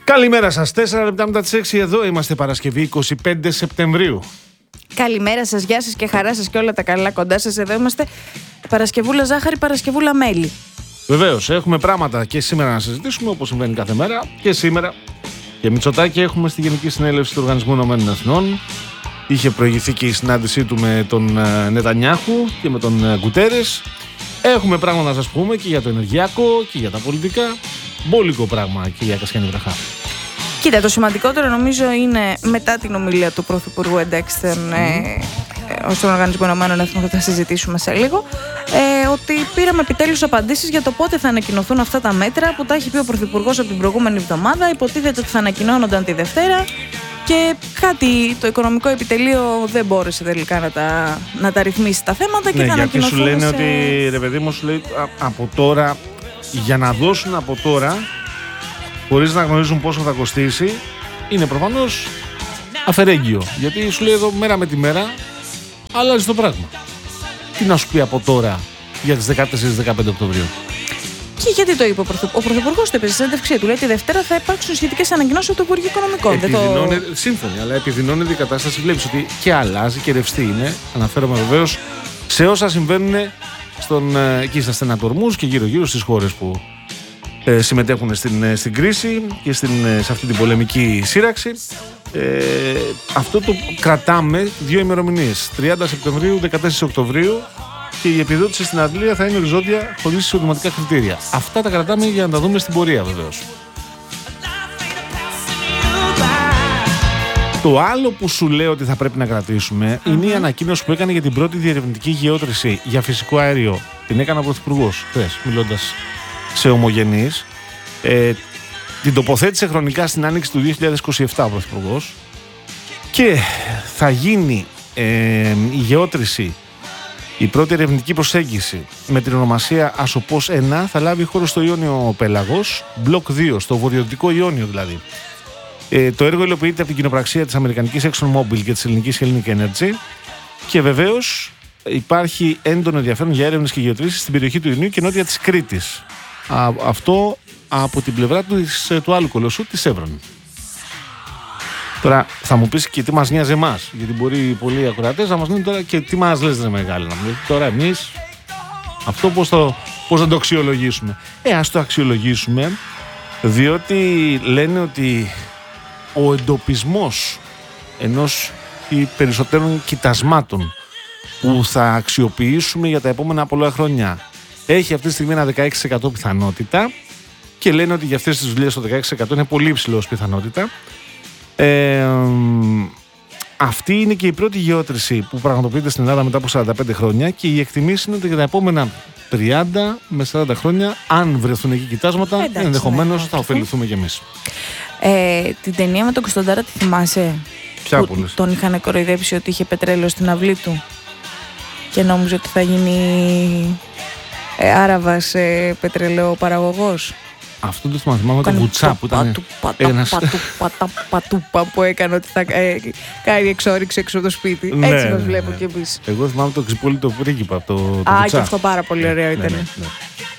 Καλημέρα σας, 4 λεπτά μετά τις 6 εδώ είμαστε, Παρασκευή 25 Σεπτεμβρίου. Καλημέρα σας, γεια σας και χαρά σας και όλα τα καλά κοντά σας. Εδώ είμαστε, Παρασκευούλα ζάχαρη, Παρασκευούλα μέλι. Βεβαίως, έχουμε πράγματα και σήμερα να συζητήσουμε, όπως συμβαίνει κάθε μέρα. Και σήμερα και Μητσοτάκη έχουμε στη Γενική Συνέλευση του Οργανισμού Ηνωμένων Εθνών. Είχε προηγηθεί και η συνάντησή του με τον Νετανιάχου και με τον Γκουτέρες. Έχουμε πράγματα να σας πούμε και για το ενεργειακό και για τα πολιτικά. Μπόλικο πράγμα, κυρία Κασιάνη Βραχά. Κοίτα, το σημαντικότερο νομίζω είναι μετά την ομιλία του Πρωθυπουργού, εντάξει, στον Οργανισμό Ηνωμένων Εθνών, θα συζητήσουμε σε λίγο, ότι πήραμε επιτέλους απαντήσεις για το πότε θα ανακοινωθούν αυτά τα μέτρα που τα έχει πει ο Πρωθυπουργός από την προηγούμενη εβδομάδα. Υποτίθεται ότι θα ανακοινώνονταν τη Δευτέρα και κάτι το οικονομικό επιτελείο δεν μπόρεσε τελικά να τα ρυθμίσει τα θέματα και θα ανακοινωθούν. Γιατί σου λένε ότι, ρε παιδί μου, σου λέει από τώρα, για να δώσουν από τώρα, χωρίς να γνωρίζουν πόσο θα κοστίσει, είναι προφανώς αφαιρέγγιο. Γιατί σου λέει εδώ μέρα με τη μέρα αλλάζει το πράγμα. Τι να σου πει από τώρα για τις 14-15 Οκτωβρίου. Και γιατί το είπε ο Πρωθυπουργός, το είπε στη συνέντευξή του. Λέει τη Δευτέρα θα υπάρξουν σχετικές ανακοινώσεις από το Υπουργείο Οικονομικών. Σύμφωνοι, αλλά επιδεινώνεται η κατάσταση. Βλέπεις ότι και αλλάζει και ρευστή είναι. Αναφέρομαι βεβαίως σε όσα συμβαίνουν εκεί στα στενατορμούς και γύρω-γύρω στις χώρες που συμμετέχουν στην κρίση και σε αυτή την πολεμική σύραξη. Αυτό το κρατάμε δύο ημερομηνίες, 30 Σεπτεμβρίου, 14 Οκτωβρίου, και η επιδότηση στην Αγγλία θα είναι οριζόντια χωρίς εισοδηματικά κριτήρια. Αυτά τα κρατάμε για να τα δούμε στην πορεία βεβαίως. Το άλλο που σου λέω ότι θα πρέπει να κρατήσουμε είναι η ανακοίνωση που έκανε για την πρώτη διερευνητική γεώτρηση για φυσικό αέριο. Την έκανε ο Πρωθυπουργός χθες, μιλώντας σε ομογενείς. Την τοποθέτησε χρονικά στην άνοιξη του 2027 ο Πρωθυπουργός και θα γίνει η γεώτρηση, η πρώτη ερευνητική προσέγγιση με την ονομασία Ασοπός 1 θα λάβει χώρο στο Ιόνιο Πέλαγος, μπλοκ 2, στο βορειοδυτικό Ιόνιο δηλαδή. Το έργο υλοποιείται από την κοινοπραξία της Αμερικανικής ExxonMobil και της ελληνικής Hellenic Energy και βεβαίως υπάρχει έντονο ενδιαφέρον για έρευνες και γεωτρήσεις στην περιοχή του Ειρηνείου και νότια της Κρήτης. Αυτό από την πλευρά του άλλου κολοσσού, της Εύρον. Τώρα θα μου πεις και τι μας νοιάζει εμάς, γιατί μπορεί πολλοί ακροατές να μας λένε τώρα και τι μας λες, ρε μεγάλη, να μου λέει τώρα εμείς αυτό πώς θα το αξιολογήσουμε. Ας το αξιολογήσουμε, διότι λένε ότι ο εντοπισμός ενός ή περισσότερων κοιτασμάτων που θα αξιοποιήσουμε για τα επόμενα πολλά χρόνια έχει αυτή τη στιγμή ένα 16% πιθανότητα και λένε ότι για αυτές τις δουλειές το 16% είναι πολύ υψηλό ως πιθανότητα. Αυτή είναι και η πρώτη γεώτρηση που πραγματοποιείται στην Ελλάδα μετά από 45 χρόνια και η εκτιμήση είναι ότι για τα επόμενα 30 με 40 χρόνια, αν βρεθούν εκεί κοιτάσματα, ενδεχομένως θα ωφεληθούμε κι εμείς. Την ταινία με τον Κωνσταντάρα τη θυμάσαι? Ποια που τον είχαν κοροϊδέψει ότι είχε πετρέλαιο στην αυλή του και νόμιζε ότι θα γίνει Άραβας πετρελαιοπαραγωγός. Αυτό το θυμάμαι το Βουτσά που ήταν πατούπα που έκανε ότι θα κάνει εξόριξη έξω από το σπίτι. Έτσι μας βλέπω κι εμείς. Εγώ θυμάμαι το ξυπόλυτο πρίγκιπα από το Βουτσά. Και αυτό πάρα πολύ ωραίο ήταν.